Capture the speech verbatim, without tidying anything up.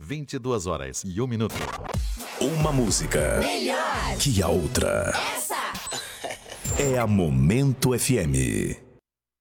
vinte e duas horas e um minuto. Uma música melhor que a outra. Essa É a Momento F M.